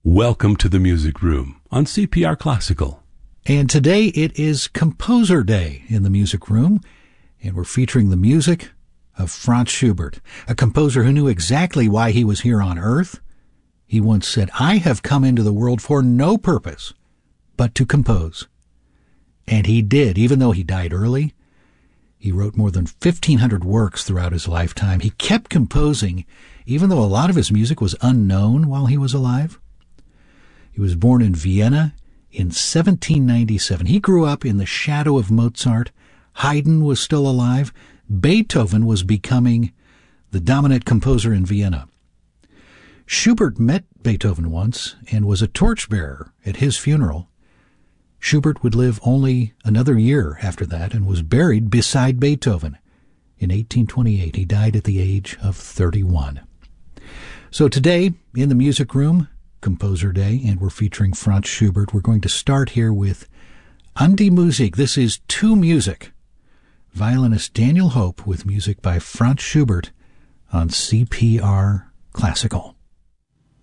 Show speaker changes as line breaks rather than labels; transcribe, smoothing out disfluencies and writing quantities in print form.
Welcome to the Music Room on CPR Classical.
And today it is Composer Day in the Music Room, and we're featuring the music of Franz Schubert, a composer who knew exactly why he was here on Earth. He once said, "I have come into the world for no purpose but to compose." And he did, even though he died early. He wrote more than 1,500 works throughout his lifetime. He kept composing, even though a lot of his music was unknown while he was alive. He was born in Vienna in 1797. He grew up in the shadow of Mozart. Haydn was still alive. Beethoven was becoming the dominant composer in Vienna. Schubert met Beethoven once and was a torchbearer at his funeral. Schubert would live only another year after that and was buried beside Beethoven. In 1828, he died at the age of 31. So today, in the Music Room, Composer Day, and we're featuring Franz Schubert. We're going to start here with An die Musik. This is To Music. Violinist Daniel Hope with music by Franz Schubert on CPR Classical.